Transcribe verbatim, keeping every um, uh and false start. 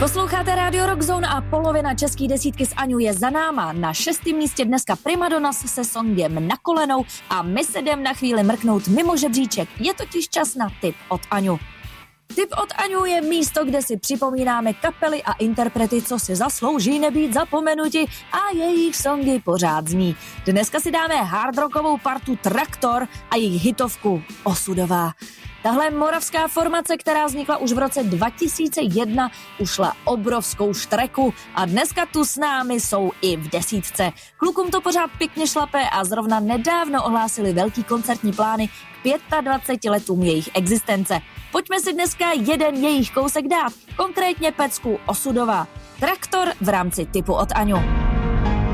Posloucháte Radio Rock Zone a polovina české desítky s Aňou je za náma. Na šestém místě dneska Primadonna se songem Na kolenou a my se jdem na chvíli mrknout mimo žebříček. Je totiž čas na tip od Aňu. Tip od Aňu je místo, kde si připomínáme kapely a interprety, co si zaslouží nebýt zapomenuti a jejich songy pořád zní. Dneska si dáme hardrockovou partu Traktor a jejich hitovku Osudová. Tahle moravská formace, která vznikla už v roce dva tisíce jedna, ušla obrovskou štreku a dneska tu s námi jsou i v desítce. Klukům to pořád pěkně šlape a zrovna nedávno ohlásili velký koncertní plány k dvaceti pěti letům jejich existence. Pojďme si dneska jeden jejich kousek dát, konkrétně pecku Osudová. Traktor v rámci tipu od Aňu.